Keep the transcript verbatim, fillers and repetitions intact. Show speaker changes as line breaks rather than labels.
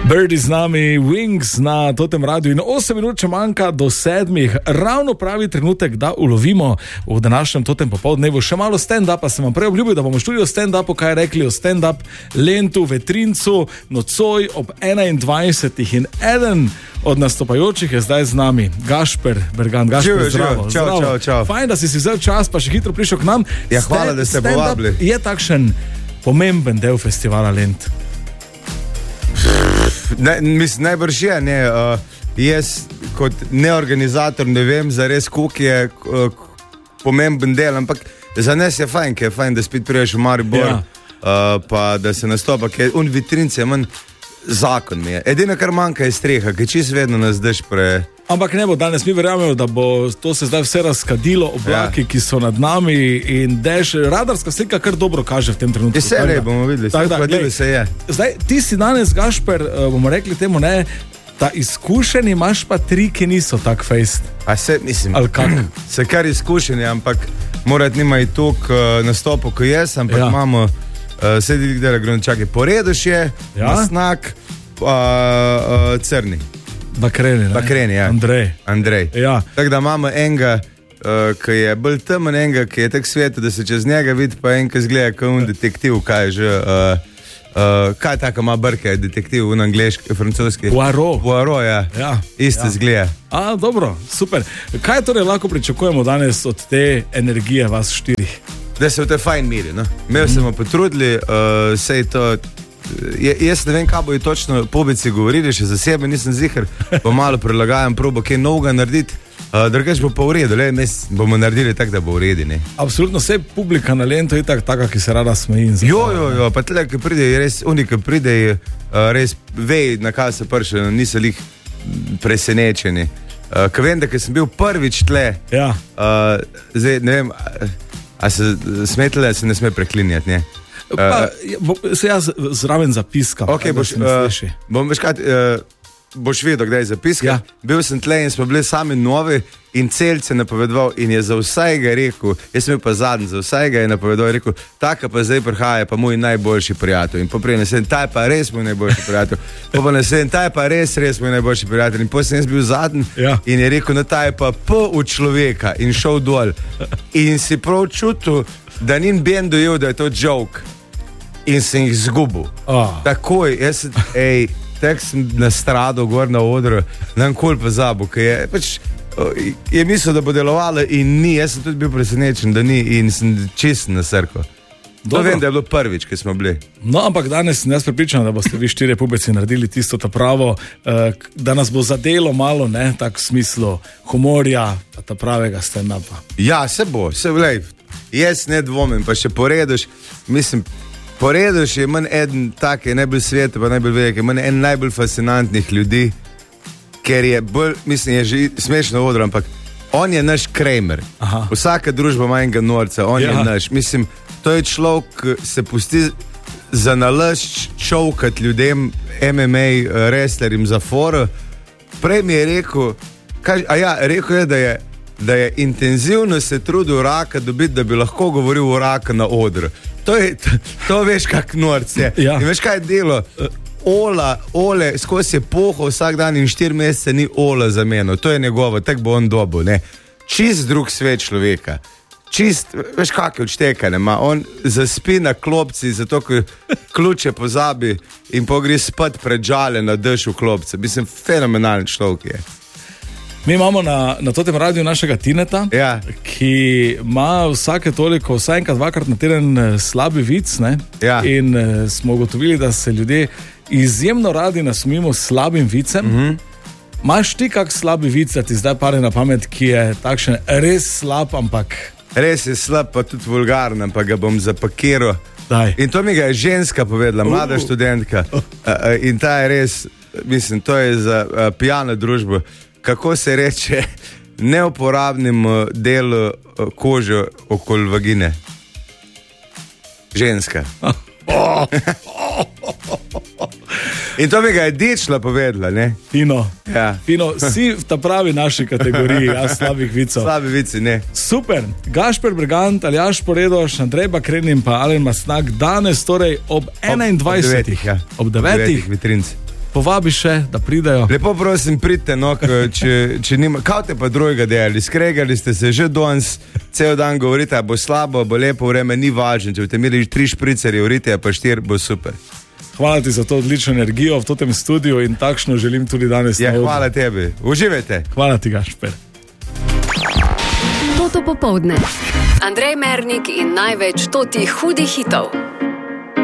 Birdy z nami, Wings na Totem Radiu in osem minut če manjka do sedmih. Ravno pravi trenutek, da ulovimo v današnjem Totem popoldnevu še malo stand-upa. Sem vam prej obljubil, da bomo šli o stand-upu, kaj rekli o stand-up Lentu Vetrincu nocoj ob enaindvajsetih in eden od nastopajočih je zdaj z nami, Gašper Bergant. Gašper, zdravo.
Čau,
zdravo.
čau, čau.
Fajn, da si si vzel čas, pa še hitro prišel k nam.
Ja, hvala, da ste povabili.
Je takšen pomemben del festivala Lent.
Ne, mislim, najbrž je, ne, uh, jaz kot neorganizator ne vem zares, koliko je uh, pomemben del, ampak za nas je fajn, ker je fajn, da spet priješ v Maribor, ja. uh, pa da se nastopa, ker un Vitrinc je manj zakon mi je. Edino, kar manjka je streha, ker čist vedno nas drž pre...
Ampak ne bo, danes mi verjamemo, da bo to se zdaj vse razkadilo, oblaki, ja. ki so nad nami in dež, radarska slika kar dobro kaže v tem trenutku.
Vse ne bomo videli,
tak, da,
glej, se je.
Zdaj, ti si danes, Gašper, bomo rekli temu, ne, ta izkušeni imaš pa tri, ki niso tak fejst.
A se, mislim,
ali kak?
Se kar izkušeni, ampak morati nima i tok uh, nastopov, ko jaz, ampak ja. imamo uh, sedeli, gdje Grunčaki, Poredoš je, ja? Masnak, uh, uh, Crni.
Bakreni, ne?
Bakreni, ja.
Andrej.
Andrej.
Ja.
Tako da imamo enega, uh, ki je bolj temen, enega, ki je tak svetu, da se čez njega vidi, pa en, ki zgleda kot un detektiv, kaj je že, uh, uh, kaj tako ima brke, detektiv, un angleški, francoski.
Poirot.
Poirot, ja.
Ja.
Isto
ja.
zgleda.
A, dobro, super. Kaj torej lahko pričakujemo danes od te energije vas štirih?
Da se v te fajn miri, no. Imel mm. smo potrudili, uh, sej to... Je, jaz ne vem, kaj bojo točno pobici govorili, še za sebe nisem zihar, pa malo prilagajam probo, kaj novega narediti, uh, drugač bo pa v redu, le, mes bomo naredili tako, da bo v redu, ne.
Absolutno, vse publika na Lentu je tak, taka, ki se rada smeji.
Jo, jo, jo, pa tle, ki pride, res, oni, ki pride, uh, res vej, na kaj se prše, niso lih presenečeni. Uh, ko vem, da ki sem bil prvič tle,
ja.
uh, zdaj, ne vem, a, a se smetle, se ne sme preklinjati, ne.
Pa, bo, se jaz zraven zapiskam.
Ok, boš, uh, bom, veš kaj, uh, boš videl, kdaj je zapiskal. Ja. Bil sem tle in smo bili sami novi in celce napovedoval in je za vsega rekel, jaz sem bil pa zadnji, za vsega je napovedoval in rekel, taka pa zdaj prihaja pa moj najboljši prijatelj. In poprej naslednji, ta je pa res moj najboljši prijatelj. Pa pa naslednji, ta je pa res, res moj najboljši prijatelj. In potem sem jaz bil zadnji ja. in je rekel, no ta je pa p v človeka in šel dol. In si prav čutil, da ni ben dojel, da je to joke. In sem jih zgubil. Oh. Takoj, jaz sem, ej, tek sem nastradal gor na odru, nam kol pa zabu, ker je, pač, je mislil, da bo delovalo in ni, jaz sem tudi bil presenečen, da ni in sem čist na srko. To vem, da je bilo prvič, ki smo bili.
No, ampak danes sem jaz pripričan, da boste vi štirje pubeci naredili tisto ta pravo, da nas bo zadelo malo, ne, tak v smislu humorja, pa ta pravega stand-upa.
Ja, se bo, se vlej, jaz ne dvomim, pa še Poredoš, mislim, Poredoš je manj eden tak, je najbolj svet, pa najbolj velik, je manj en najbolj fascinantnih ljudi, ker je bolj, mislim, je že smešno odro, ampak on je naš Kramer. Aha. Vsaka družba ima enega norca, on ja. je naš. Mislim, to je človek, ki se pusti za nalašč čovkat ljudem, M M A wrestlerim za foro. Prej mi je rekel, kaj, a ja, rekel je, da je, da je intenzivno se trudil raka dobiti, da bi lahko govoril o raka na odru. To, je, to, to veš, kak norc je. Ja. In veš, kaj je delo? Ola, ole, skozi je poho vsak dan in štiri mesece ni ola za meno. To je njegovo, tak bo on dobil, ne. Čist drug svet človeka. Čist, veš, kak je odštekane, ma. On zaspi na klopci, zato, ko ključe pozabi in pogri spat pred žale na dež v klopce. Mislim, fenomenalni človek je.
Mi imamo na, na Totem Radiu našega Tineta,
ja.
ki ima vsake toliko, vsaj enkrat, dvakrat na teden slabi vic, ne?
Ja.
In uh, smo ugotovili, da se ljudje izjemno radi nasmimo slabim vicem. Mm-hmm. Maš ti kak slabi vic, da ti zdaj pade na pamet, ki je takšen res slab, ampak...
Res je slab, pa tudi vulgaren, pa ga bom zapakiral.
Daj.
In to mi ga je ženska povedala, mlada uh. študentka. Uh, uh, in ta je res, mislim, to je za uh, pijano družbo. Kako se reče neuporabnim delu kože okoli vagine? Ženska. In to mi ga je dečla povedala, ne?
Fino.
Ja.
Fino, si v ta pravi naši kategoriji, jaz slabih vicov.
Slabi vici, ne.
Super. Gašper Bergant, Aljaž Poredoš, Andrej Bakreni in pa Alen Masnak danes torej ob enaindvajsetih.
Ob devetih, ja.
Ob devetih.
Vitrinc.
povabi še, da pridejo.
Lepo prosim, pridite, no, če, če nima, kao te pa drugega delali, skregali ste se že danes, cel dan govorite, bo slabo, bo lepo vreme, ni važno, če boste imeli tri špricerje, urite, pa štiri, bo super.
Hvala ti za to odlično energijo v tem studiu in takšno želim tudi danes.
Ja, hvala tebi, uživajte.
Hvala ti, Gašper.
Toto popoldne. Andrej Mernik in največ totih hudih hitov.